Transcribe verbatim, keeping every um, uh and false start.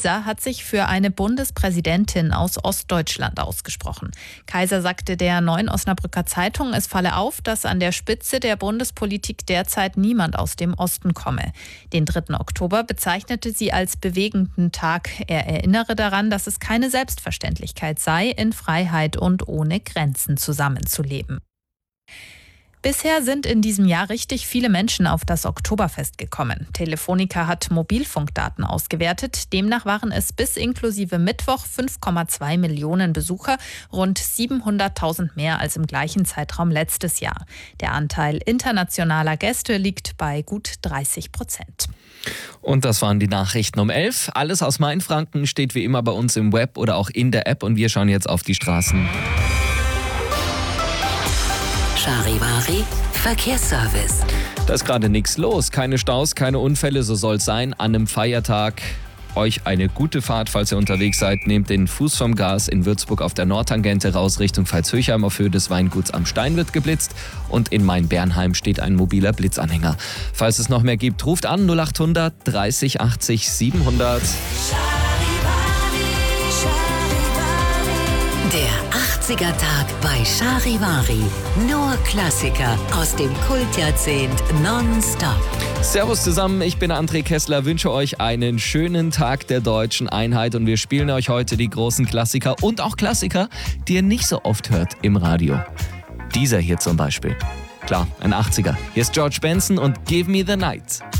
Kaiser hat sich für eine Bundespräsidentin aus Ostdeutschland ausgesprochen. Kaiser sagte der Neuen Osnabrücker Zeitung, es falle auf, dass an der Spitze der Bundespolitik derzeit niemand aus dem Osten komme. Den dritten Oktober bezeichnete sie als bewegenden Tag. Er erinnere daran, dass es keine Selbstverständlichkeit sei, in Freiheit und ohne Grenzen zusammenzuleben. Bisher sind in diesem Jahr richtig viele Menschen auf das Oktoberfest gekommen. Telefonica hat Mobilfunkdaten ausgewertet. Demnach waren es bis inklusive Mittwoch fünf Komma zwei Millionen Besucher, rund siebenhunderttausend mehr als im gleichen Zeitraum letztes Jahr. Der Anteil internationaler Gäste liegt bei gut dreißig Prozent. Und das waren die Nachrichten um elf. Alles aus Mainfranken steht wie immer bei uns im Web oder auch in der App und wir schauen jetzt auf die Straßen. Charivari Verkehrsservice. Da ist gerade nichts los. Keine Staus, keine Unfälle, so soll es sein. An einem Feiertag euch eine gute Fahrt, falls ihr unterwegs seid. Nehmt den Fuß vom Gas in Würzburg auf der Nordtangente raus Richtung Pfalz-Höchheim auf Höhe des Weinguts am Stein wird geblitzt. Und in Main-Bernheim steht ein mobiler Blitzanhänger. Falls es noch mehr gibt, ruft an null achthundert dreißig achtzig siebenhundert. Der achtziger-Tag bei Charivari. Nur Klassiker aus dem Kultjahrzehnt nonstop. Servus zusammen, ich bin André Kessler, wünsche euch einen schönen Tag der deutschen Einheit und wir spielen euch heute die großen Klassiker und auch Klassiker, die ihr nicht so oft hört im Radio. Dieser hier zum Beispiel. Klar, ein achtziger. Hier ist George Benson und Give Me the Night.